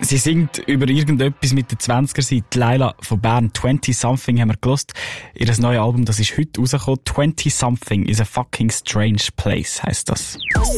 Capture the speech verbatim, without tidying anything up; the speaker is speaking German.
Sie singt über irgendetwas mit der zwanziger Seite. Laila von Bern, twenty something haben wir gelost. Ihr neues Album, das ist heute rausgekommen. twenty something is a fucking strange place, heisst das.